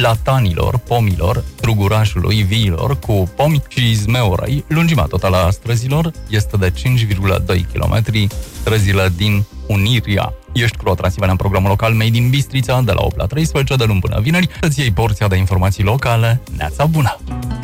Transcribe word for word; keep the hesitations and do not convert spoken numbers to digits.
platanilor, pomilor, trugurașului, viilor cu pomi și zmeurăi. Lungimea totală a străzilor este de cinci virgulă doi kilometri. Străzile din Uniria. Ești cu Transylvania în programul local Made in Bistrița de la opt la treisprezece de luni până vineri. Să-ți iei porția de informații locale. Neața bună!